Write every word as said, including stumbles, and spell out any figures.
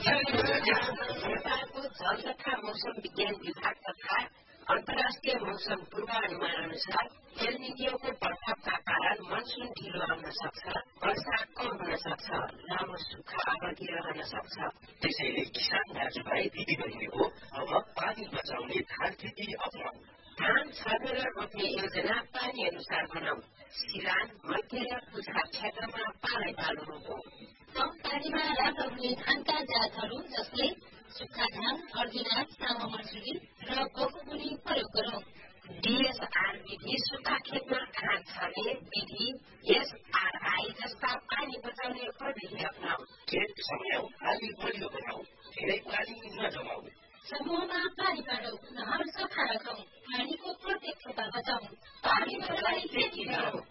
नेपालको जल तथा मौसम विज्ञान विभाग तथा अन्तर्राष्ट्रिय मौसम पूर्वानुमान अनुसार एल निनो प्रभावका कारण मनसुन ढिलो आउन सक्छ, वर्षा कम हुन सक्छ, लामो सुक्खा अवधि रहन सक्छ। त्यसैले किसान दाजुभाइ दिदीबहिनीको अब पानी बचाउने धान खेती अपनाऊ। धान छरेर रोप्ने योजना पानी अनुसार बनाऊ। सिरान, मध्य र कुछा क्षेत्रमा पालै पालो रोपौं। कम पानीमा राम्रो हुने धानका जातहरू जसले सुक्खा धान, अर्जुना, सानो मजुरी र बहुमुनी प्रयोग गरौं। डीएसआर विधि सुक्खा खेतमा धान छर्ने विधि, एसआरआई जस्ता पानी बचाउने प्रविधि अपनाऊ। खेत सम्झाऊ, बाली बलियो बनाऊ, धेरै पानी नजमाऊ। समूहमा पानी बाँडौं, नहर सफा राखौं, पानीको प्रत्येक थोपा बचाऊ। पानी बचाई खेती गरौं।